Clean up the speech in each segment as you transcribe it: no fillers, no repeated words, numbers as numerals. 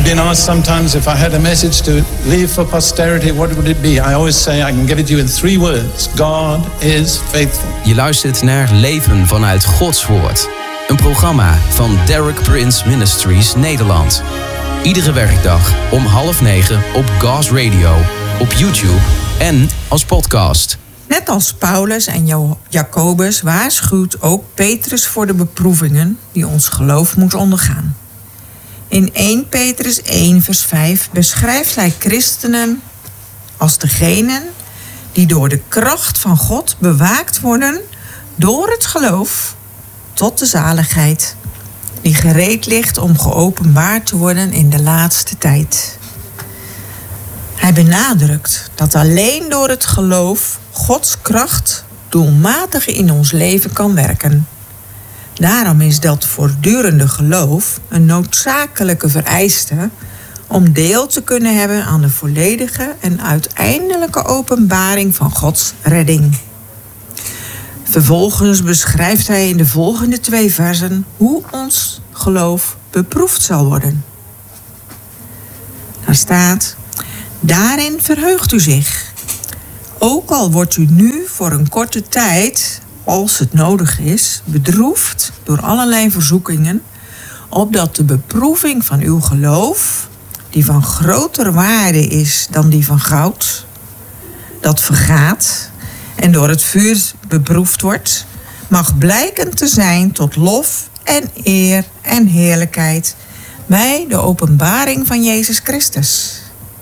I've been asked sometimes if I had a message to leave for posterity, what would it be? I always say I can give it to you in 3 words. God is faithful. Je luistert naar Leven vanuit Gods Woord. Een programma van Derek Prince Ministries Nederland. Iedere werkdag om 8:30 op God's Radio, op YouTube en als podcast. Net als Paulus en Jacobus waarschuwt ook Petrus voor de beproevingen die ons geloof moet ondergaan. In 1 Petrus 1 vers 5 beschrijft hij christenen als degenen die door de kracht van God bewaakt worden door het geloof tot de zaligheid, die gereed ligt om geopenbaard te worden in de laatste tijd. Hij benadrukt dat alleen door het geloof Gods kracht doelmatig in ons leven kan werken. Daarom is dat voortdurende geloof een noodzakelijke vereiste om deel te kunnen hebben aan de volledige en uiteindelijke openbaring van Gods redding. Vervolgens beschrijft hij in de volgende 2 versen hoe ons geloof beproefd zal worden. Daar staat: daarin verheugt u zich. Ook al wordt u nu voor een korte tijd, als het nodig is, bedroefd door allerlei verzoekingen, opdat de beproeving van uw geloof, die van groter waarde is dan die van goud, dat vergaat en door het vuur beproefd wordt, mag blijken te zijn tot lof en eer en heerlijkheid bij de openbaring van Jezus Christus.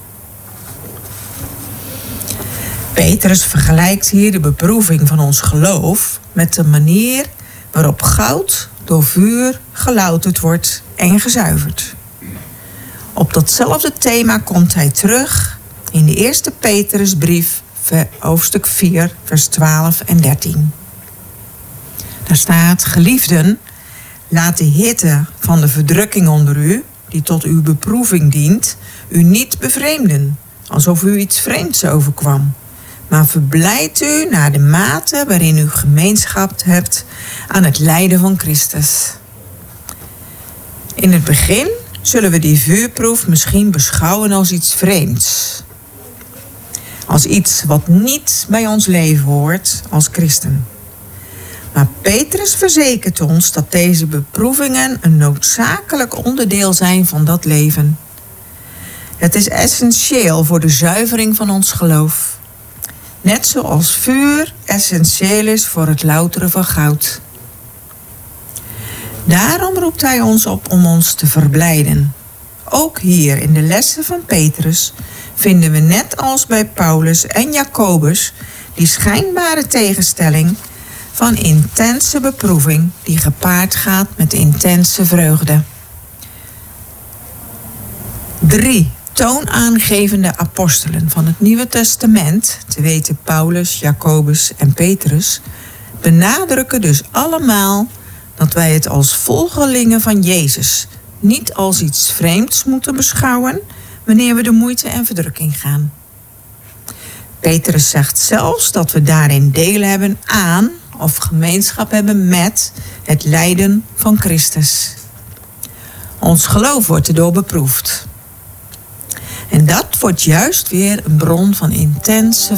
Petrus vergelijkt hier de beproeving van ons geloof met de manier waarop goud door vuur gelouterd wordt en gezuiverd. Op datzelfde thema komt hij terug in de eerste Petrusbrief, hoofdstuk 4, vers 12 en 13. Daar staat: geliefden, laat de hitte van de verdrukking onder u, die tot uw beproeving dient, u niet bevreemden, alsof u iets vreemds overkwam. Maar verblijd u naar de mate waarin u gemeenschap hebt aan het lijden van Christus. In het begin zullen we die vuurproef misschien beschouwen als iets vreemds. Als iets wat niet bij ons leven hoort als christen. Maar Petrus verzekert ons dat deze beproevingen een noodzakelijk onderdeel zijn van dat leven. Het is essentieel voor de zuivering van ons geloof. Net zoals vuur essentieel is voor het louteren van goud. Daarom roept hij ons op om ons te verblijden. Ook hier in de lessen van Petrus vinden we net als bij Paulus en Jacobus die schijnbare tegenstelling van intense beproeving die gepaard gaat met intense vreugde. 3 toonaangevende apostelen van het Nieuwe Testament, te weten Paulus, Jacobus en Petrus, benadrukken dus allemaal dat wij het als volgelingen van Jezus niet als iets vreemds moeten beschouwen wanneer we de moeite en verdrukking gaan. Petrus zegt zelfs dat we daarin deel hebben aan of gemeenschap hebben met het lijden van Christus. Ons geloof wordt erdoor beproefd. En dat wordt juist weer een bron van intense